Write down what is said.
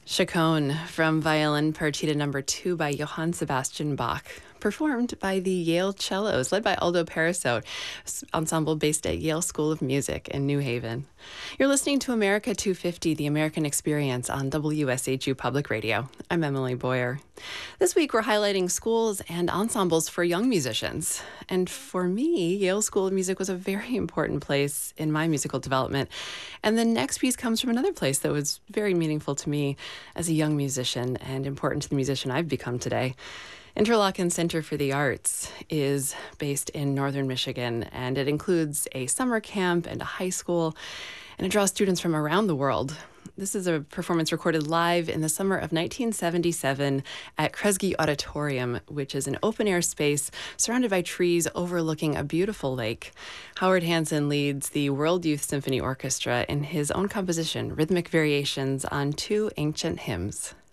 Chaconne from Violin Partita Number 2 by Johann Sebastian Bach, performed by the Yale Cellos, led by Aldo Paraso, ensemble based at Yale School of Music in New Haven. You're listening to America 250, the American Experience on WSHU Public Radio. I'm Emily Boyer. This week we're highlighting schools and ensembles for young musicians. And for me, Yale School of Music was a very important place in my musical development. And the next piece comes from another place that was very meaningful to me as a young musician and important to the musician I've become today. Interlochen Center for the Arts is based in northern Michigan, and it includes a summer camp and a high school, and it draws students from around the world. This is a performance recorded live in the summer of 1977 at Kresge Auditorium, which is an open-air space surrounded by trees overlooking a beautiful lake. Howard Hansen leads the World Youth Symphony Orchestra in his own composition, Rhythmic Variations on Two Ancient Hymns.